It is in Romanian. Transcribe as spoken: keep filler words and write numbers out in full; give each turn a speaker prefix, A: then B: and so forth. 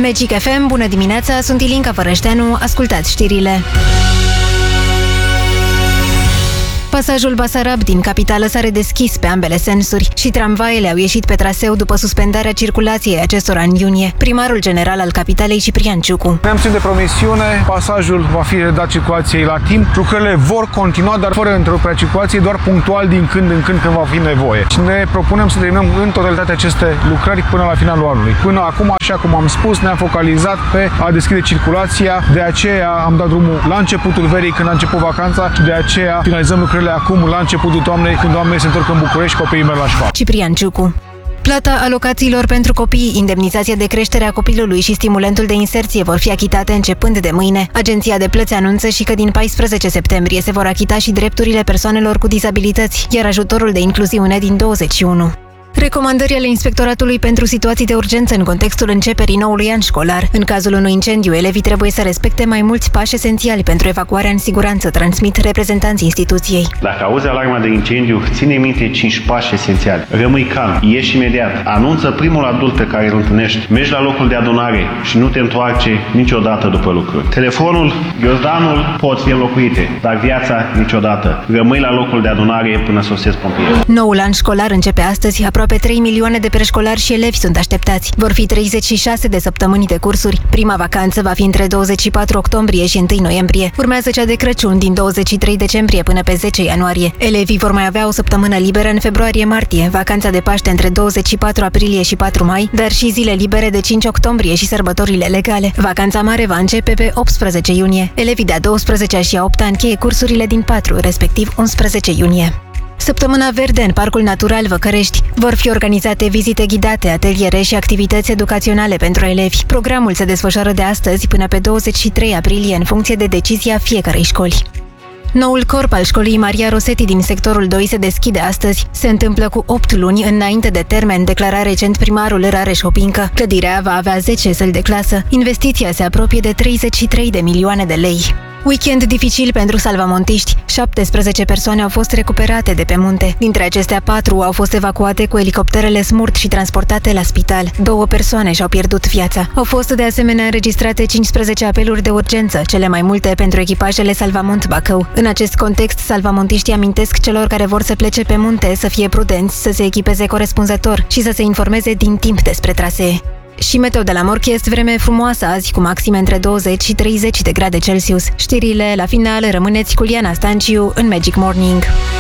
A: Magic F M, bună dimineața, sunt Ilinca Fărășteanu, ascultați știrile. Pasajul Basarab din capitală s-a redeschis pe ambele sensuri și tramvaiele au ieșit pe traseu după suspendarea circulației acestora în iunie. Primarul general al capitalei, Ciprian Ciucu.
B: Ne-am ținut de promisiune, pasajul va fi redat circulației la timp, lucrările vor continua, dar fără întreruperea circulației, doar punctual din când în când când va fi nevoie. Și ne propunem să terminăm în totalitate aceste lucrări până la finalul anului. Până acum, așa cum am spus, ne-am focalizat pe a deschide circulația, de aceea am dat drumul la începutul verii, când a început vacanța, și de aceea finalizăm lucrările acum, la începutul toamnei, când oamenii se întorc în București, copiii merg la școală.
A: Ciprian Ciucu. Plata alocațiilor pentru copii, indemnizația de creștere a copilului și stimulentul de inserție vor fi achitate începând de mâine. Agenția de plăți anunță și că din paisprezece septembrie se vor achita și drepturile persoanelor cu dizabilități, iar ajutorul de incluziune din douăzeci și unu. Recomandări ale Inspectoratului pentru situații de urgență în contextul începerii noului an școlar. În cazul unui incendiu, elevii trebuie să respecte mai mulți pași esențiali pentru evacuarea în siguranță, transmit reprezentanții instituției.
C: Dacă auzi alarma de incendiu, ține minte cinci pași esențiali. Rămâi calm, ieși imediat, anunță primul adult pe care îl întâlnești, mergi la locul de adunare și nu te întoarce niciodată după lucruri. Telefonul, ghiozdanul pot fi înlocuite, dar viața niciodată. Rămâi la locul de adunare până sosesc pompierii.
A: Noul an școlar începe astăzi. Aproape trei milioane de preșcolari și elevi sunt așteptați. Vor fi treizeci și șase de săptămâni de cursuri. Prima vacanță va fi între douăzeci și patru octombrie și întâi noiembrie. Urmează cea de Crăciun din douăzeci și trei decembrie până pe zece ianuarie. Elevii vor mai avea o săptămână liberă în februarie-martie, vacanța de Paște între douăzeci și patru aprilie și patru mai, dar și zile libere de cinci octombrie și sărbătorile legale. Vacanța mare va începe pe optsprezece iunie. Elevii de-a douăsprezecea și a opta încheie cursurile din patru, respectiv unsprezece iunie. Săptămâna verde în Parcul Natural Văcărești. Vor fi organizate vizite ghidate, ateliere și activități educaționale pentru elevi. Programul se desfășoară de astăzi până pe douăzeci și trei aprilie în funcție de decizia fiecărei școli. Noul corp al școlii Maria Rosetti din sectorul doi se deschide astăzi. Se întâmplă cu opt luni înainte de termen, declara recent primarul Rareș Opincă. Clădirea va avea zece săli de clasă. Investiția se apropie de treizeci și trei de milioane de lei. Weekend dificil pentru salvamontiști. șaptesprezece persoane au fost recuperate de pe munte. Dintre acestea, patru au fost evacuate cu elicopterele Smurt și transportate la spital. Două persoane și-au pierdut viața. Au fost de asemenea înregistrate cincisprezece apeluri de urgență, cele mai multe pentru echipajele Salvamont Bacău. În acest context, salvamontiștii amintesc celor care vor să plece pe munte să fie prudenți, să se echipeze corespunzător și să se informeze din timp despre trasee. Și meteo de la Morchest, vreme frumoasă azi cu maxime între douăzeci și treizeci de grade Celsius. Știrile la final, rămâneți cu Liana Stanciu în Magic Morning.